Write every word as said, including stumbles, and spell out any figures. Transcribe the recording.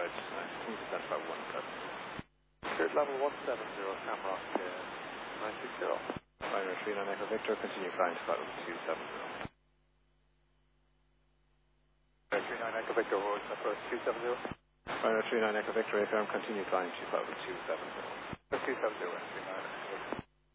right, I think it's at about one seven zero. Spirit level one seven zero, Hamrock uh, nine six zero. Final three nine Echo Victor, continue flying to level two seven zero. three nine Echo Victor, hold approach two seven zero. Final three nine Echo Victor, A firm, continue flying to level two seven zero. two seven zero, three nine.